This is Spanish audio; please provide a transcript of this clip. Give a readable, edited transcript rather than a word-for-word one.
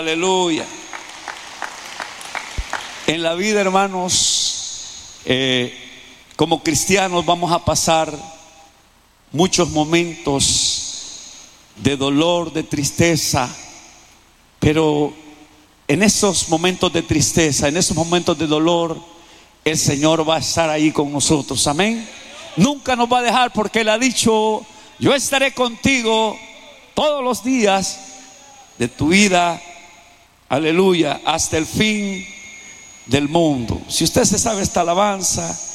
Aleluya. En la vida, hermanos, como cristianos vamos a pasar muchos momentos de dolor, de tristeza, pero en esos momentos de tristeza, en esos momentos de dolor, el Señor va a estar ahí con nosotros, amén. Nunca nos va a dejar, porque Él ha dicho: yo estaré contigo todos los días de tu vida, aleluya, hasta el fin del mundo. Si usted se sabe esta alabanza,